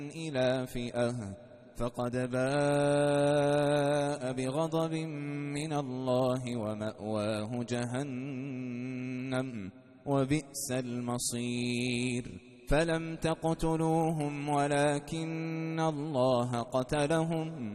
إلى فئة فقد باء بغضب من الله ومأواه جهنم وبئس المصير فلم تقتلوهم ولكن الله قتلهم